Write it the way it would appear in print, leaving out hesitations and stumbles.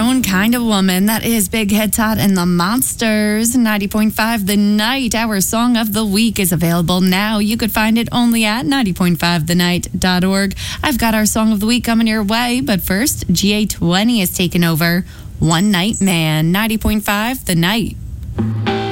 Own Kind of Woman. That is Big Head Todd and the Monsters. 90.5 The Night. Our song of the week is available now. You could find it only at 90.5thenight.org. I've got our song of the week coming your way, but first, GA20 is taking over. One Night Man. 90.5 The Night.